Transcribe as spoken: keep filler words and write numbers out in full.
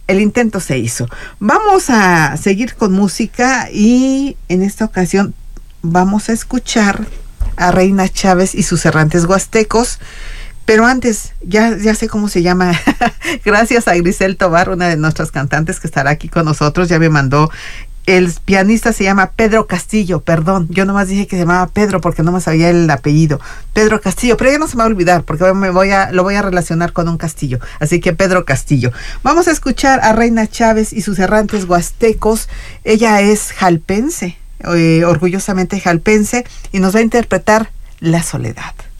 el intento se hizo. Vamos a seguir con música y en esta ocasión vamos a escuchar a Reina Chávez y sus errantes huastecos. Pero antes, ya, ya sé cómo se llama. Gracias a Grisel Tobar, una de nuestras cantantes que estará aquí con nosotros, ya me mandó. El pianista se llama Pedro Castillo, perdón, yo nomás dije que se llamaba Pedro porque no me sabía el apellido. Pedro Castillo, pero ya no se me va a olvidar porque me voy a, lo voy a relacionar con un castillo. Así que Pedro Castillo. Vamos a escuchar a Reina Chávez y sus errantes huastecos. Ella es jalpense, eh, orgullosamente jalpense, y nos va a interpretar La Soledad.